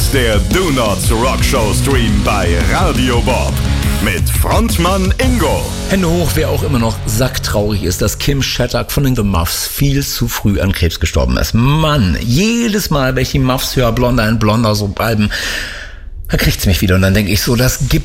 ist der Do Not Rock Show Stream bei Radio Bob. Mit Frontmann Ingo. Hände hoch, wer auch immer noch sacktraurig ist, dass Kim Shattuck von den The Muffs viel zu früh an Krebs gestorben ist. Mann, jedes Mal, wenn ich die Muffs höre, Blonder and Blonder, so Alben, da kriegt's mich wieder. Und dann denke ich so, das